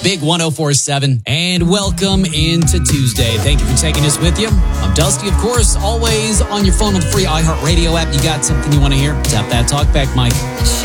Big 104.7, and welcome into Tuesday. Thank you for taking us with you. I'm Dusty, of course, always on your phone with the free iHeartRadio app. You got something you want to hear? Tap that talkback mic.